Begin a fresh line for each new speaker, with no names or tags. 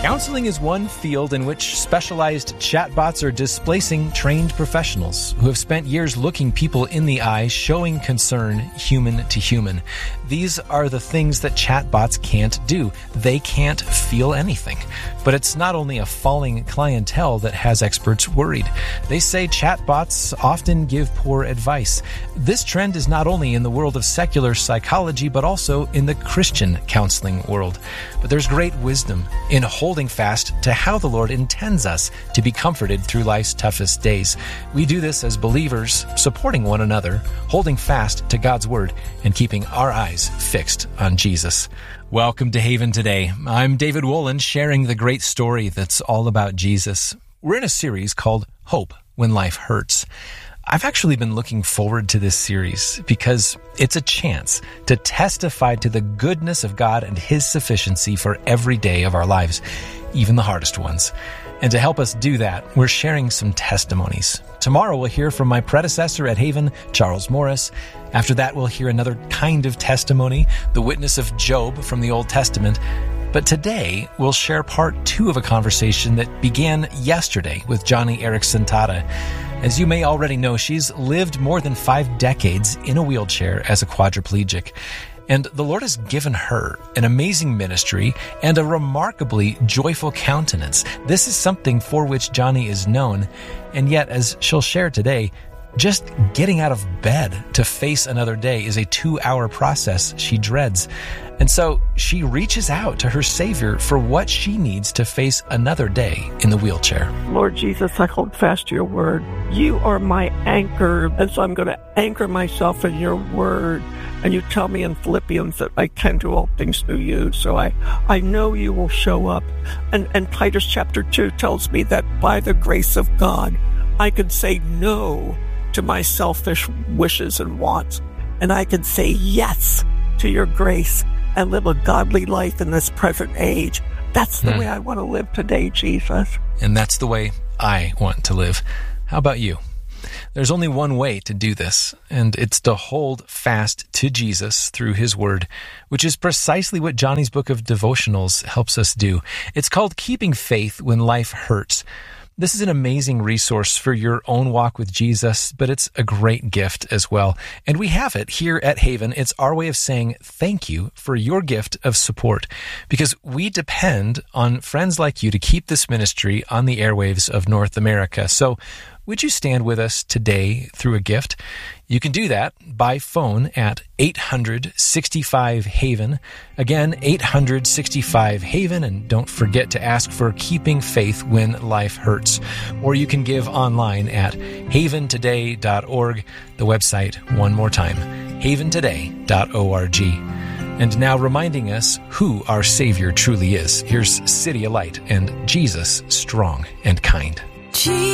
Counseling is one field in which specialized chatbots are displacing trained professionals who have spent years looking people in the eye, showing concern human to human. These are the things that chatbots can't do. They can't feel anything. But it's not only a falling clientele that has experts worried. They say chatbots often give poor advice. This trend is not only in the world of secular psychology, but also in the Christian counseling world. But there's great wisdom in holding fast to how the Lord intends us to be comforted through life's toughest days. We do this as believers, supporting one another, holding fast to God's Word, and keeping our eyes fixed on Jesus. Welcome to Haven Today. I'm David Wolin, sharing the great story that's all about Jesus. We're in a series called Hope When Life Hurts. I've actually been looking forward to this series because it's a chance to testify to the goodness of God and His sufficiency for every day of our lives, even the hardest ones. And to help us do that, we're sharing some testimonies. Tomorrow we'll hear from my predecessor at Haven, Charles Morris. After that, we'll hear another kind of testimony, the witness of Job from the Old Testament. But today, we'll share part 2 of a conversation that began yesterday with Joni Eareckson Tada. As you may already know, she's lived more than 5 decades in a wheelchair as a quadriplegic. And the Lord has given her an amazing ministry and a remarkably joyful countenance. This is something for which Joni is known. And yet, as she'll share today, just getting out of bed to face another day is a 2-hour process she dreads. And so she reaches out to her Savior for what she needs to face another day in the wheelchair.
Lord Jesus, I hold fast to your word. You are my anchor, and so I'm going to anchor myself in your word. And you tell me in Philippians that I can do all things through you, so I know you will show up. And Titus chapter 2 tells me that by the grace of God, I could say no to my selfish wishes and wants, and I can say yes to your grace and live a godly life in this present age. That's the way I want to live today, Jesus.
And that's the way I want to live. How about you? There's only one way to do this, and it's to hold fast to Jesus through His Word, which is precisely what Joni's book of devotionals helps us do. It's called Keeping Faith When Life Hurts. This is an amazing resource for your own walk with Jesus, but it's a great gift as well. And we have it here at Haven. It's our way of saying thank you for your gift of support, because we depend on friends like you to keep this ministry on the airwaves of North America. So would you stand with us today through a gift? You can do that by phone at 865-HAVEN. Again, 865-HAVEN, and don't forget to ask for Keeping Faith When Life Hurts. Or you can give online at haventoday.org. The website, one more time, haventoday.org. And now reminding us who our Savior truly is. Here's CityAlight and Jesus, Strong and Kind.